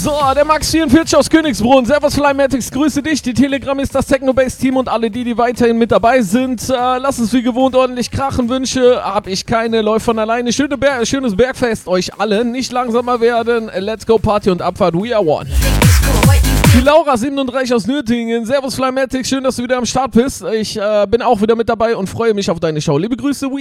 So, der Max44 aus Königsbrunn. Servus Flymatics, grüße dich. Die Telegram ist das Technobase-Team und alle die weiterhin mit dabei sind. Lasst uns wie gewohnt ordentlich krachen. Wünsche hab ich keine, läuft von alleine. Schönes Bergfest euch allen. Nicht langsamer werden. Let's go Party und Abfahrt. We are one. Die Laura37 aus Nürtingen. Servus Flymatics, schön, dass du wieder am Start bist. Ich bin auch wieder mit dabei und freue mich auf deine Show. Liebe Grüße, We